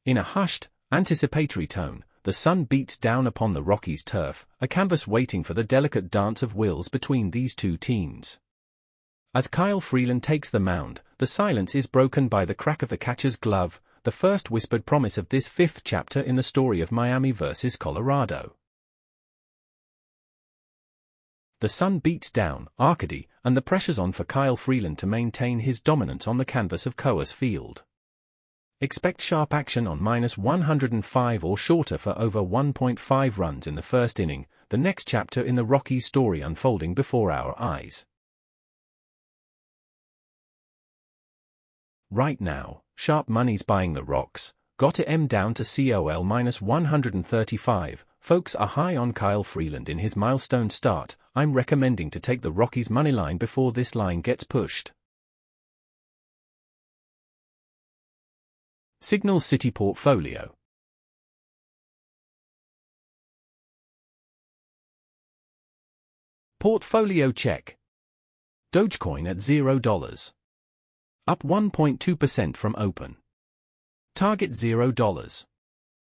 In a hushed, anticipatory tone, the sun beats down upon the Rockies turf, a canvas waiting for the delicate dance of wills between these two teams. As Kyle Freeland takes the mound, the silence is broken by the crack of the catcher's glove, the first whispered promise of this fifth chapter in the story of Miami versus Colorado. The sun beats down, Arcady, and the pressure's on for Kyle Freeland to maintain his dominance on the canvas of Coors Field. Expect sharp action on -105 or shorter for over 1.5 runs in the first inning, the next chapter in the Rockies story unfolding before our eyes. Right now, sharp money's buying the Rocks, got M down to COL -135, folks are high on Kyle Freeland in his milestone start. I'm recommending to take the Rockies moneyline before this line gets pushed. Signal City Portfolio. Portfolio check. Dogecoin at $0. Up 1.2% from open. Target $0.